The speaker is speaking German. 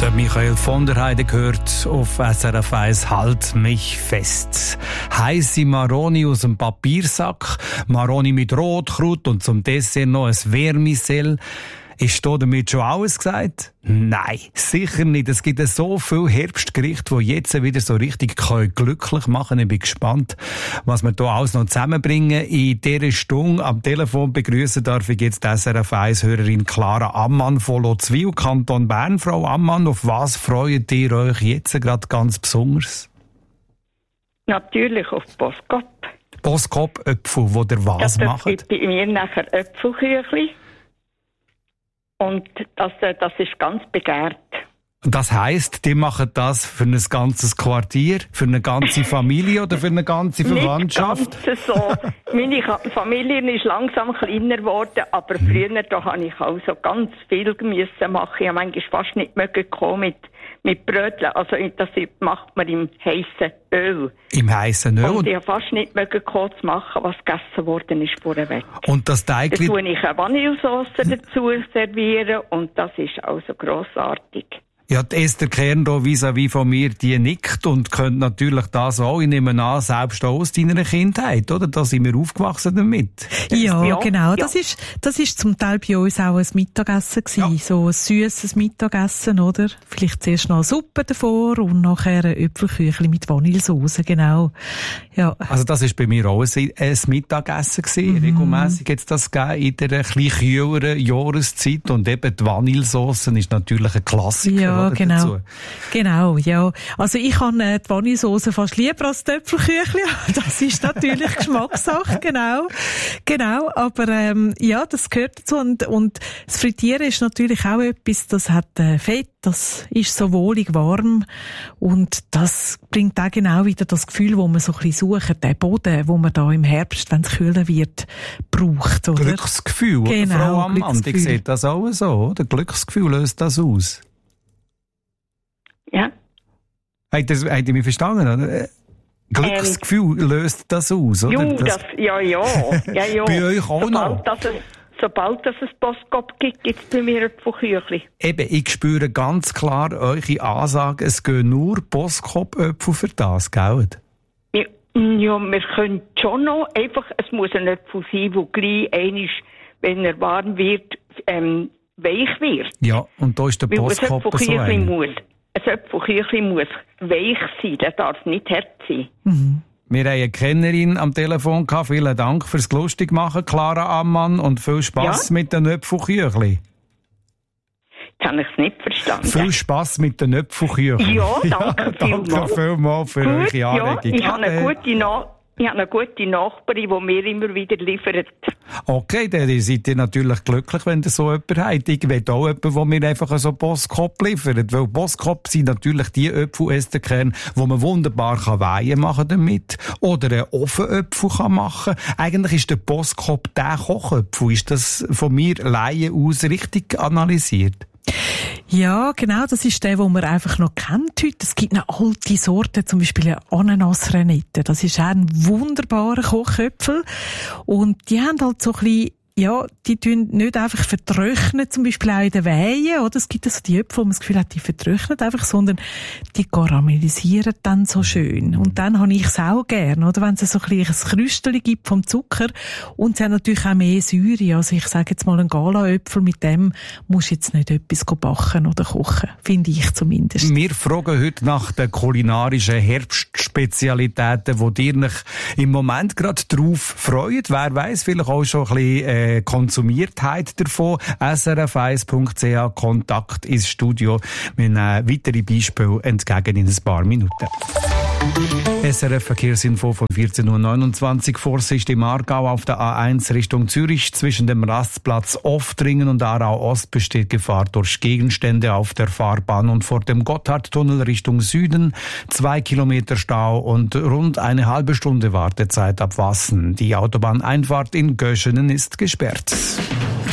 Der Michael von der Heide gehört auf SRF 1 «Halt mich fest». Heisse Maroni aus dem Papiersack, Maroni mit Rotkraut und zum Dessert noch ein Vermicelle. Ist da damit schon alles gesagt? Nein, sicher nicht. Es gibt so viele Herbstgerichte, die jetzt wieder so richtig glücklich machen können. Ich bin gespannt, was wir hier alles noch zusammenbringen. In dieser Stunde am Telefon begrüßen darf ich jetzt die SRF 1-Hörerin Clara Ammann von Lozwil, Kanton Bern. Frau Ammann, auf was freut ihr euch jetzt gerade ganz besonders? Natürlich auf Boskop. Boskop-Äpfel, wo der was macht? Es gibt bei mir nachher Äpfelküchli. Und das ist ganz begehrt. Das heisst, die machen das für ein ganzes Quartier, für eine ganze Familie oder für eine ganze Verwandtschaft? Nicht ganz so. Meine Familie ist langsam kleiner geworden, aber früher da habe ich also ganz viel müssen machen. Ich habe manchmal fast nicht kommen mit Brötchen. Also das macht man im heißen Öl. Im heißen Öl? Und ich habe fast nicht kommen zu machen, was gegessen worden ist vorweg. Und das Teigli... Da tue ich eine Vanillesauce dazu servieren und das ist also grossartig. Ja, die Esther Kern hier vis-à-vis von mir, die nickt und könnte natürlich das auch, ich nehme an, selbst auch aus deiner Kindheit, oder? Da sind wir aufgewachsen damit. Ja, genau. Ja. Das ist zum Teil bei uns auch ein Mittagessen gewesen. Ja. So ein süßes Mittagessen, oder? Vielleicht zuerst noch eine Suppe davor und nachher ein Äpfelküchli mit Vanillesauce, genau. Ja. Also das ist bei mir auch ein Mittagessen gewesen. Regelmässig jetzt das gegeben in der etwas kühleren Jahreszeit und eben die Vanillesauce ist natürlich ein Klassiker. Ja. Genau. Dazu. Genau, ja. Also ich habe die Vanillesauce fast lieber als die Äpfelküchli. Das ist natürlich Geschmackssache, genau. Aber ja, das gehört dazu und das Frittieren ist natürlich auch etwas, das hat Fett, das ist so wohlig warm und das bringt auch genau wieder das Gefühl, wo man so ein bisschen sucht, den Boden, wo man da im Herbst, wenn es kühler wird, braucht, oder? Glücksgefühl, genau, Frau Ammann, die sieht das auch so, oder? Glücksgefühl löst das aus. Ja. Habt ihr mich verstanden, oder? Glücksgefühl löst das aus, oder? Ja. Bei euch auch noch? Sobald es Boskop gibt, gibt es bei mir Äpfelküchli. Eben, ich spüre ganz klar eure Ansage, es gehen nur Boskop-Äpfel für das, gell? Ja, wir können schon noch, einfach, es muss ein Äpfel sein, der gleich einmal, wenn er warm wird, weich wird. Ja, und da ist der Boskop so ein. Ein Äpfelküchli muss weich sein, der darf nicht hart sein. Wir haben eine Kennerin am Telefon gehabt. Vielen Dank fürs Lustigmachen, Clara Ammann, und viel Spass mit den Äpfelküchli. Jetzt habe ich es nicht verstanden. Viel Spass mit den Äpfelküchli. Ja, danke vielmals für eure Anregung. Ich habe eine gute Nachbarin, die mir immer wieder liefert. Okay, dann seid ihr natürlich glücklich, wenn ihr so jemanden habt. Ich will auch jemanden, der mir einfach so Boskop liefert. Weil Boskop sind natürlich die Äpfelästerkerne, die man wunderbar Weihen machen damit. Oder einen Ofenäpfel machen kann. Eigentlich ist der Boskop der Kochäpfel. Ist das von mir Laien aus richtig analysiert? Ja, genau, das ist der, den man einfach noch kennt heute. Es gibt eine alte Sorte, zum Beispiel eine Ananas-Renette. Das ist auch ein wunderbarer Kochäpfel. Und die haben halt so ein bisschen, ja, die tun nicht einfach vertrocknen, zum Beispiel auch in den Wehen, oder? Es gibt also die Äpfel, wo man das Gefühl hat, die vertrocknen einfach, sondern die karamellisieren dann so schön. Und dann habe ich es auch gern, oder? Wenn es so ein kleines Krüstchen gibt vom Zucker. Und sie haben natürlich auch mehr Säure. Also ich sage jetzt mal, ein Gala-Äpfel, mit dem musst du jetzt nicht etwas backen oder kochen. Finde ich zumindest. Wir fragen heute nach den kulinarischen Herbstspezialitäten, die ihr euch im Moment gerade drauf freut. Wer weiss, vielleicht auch schon ein bisschen Konsumiertheit davon. srf1.ch, Kontakt ins Studio. Wir nehmen weitere Beispiele entgegen in ein paar Minuten. SRF Verkehrsinfo von 14.29 Uhr. Vorsicht im Aargau auf der A1 Richtung Zürich. Zwischen dem Rastplatz Oftringen und Aarau Ost besteht Gefahr durch Gegenstände auf der Fahrbahn und vor dem Gotthardtunnel Richtung Süden 2 Kilometer Stau und rund eine halbe Stunde Wartezeit ab Wassen. Die Autobahneinfahrt in Göschenen ist gesperrt.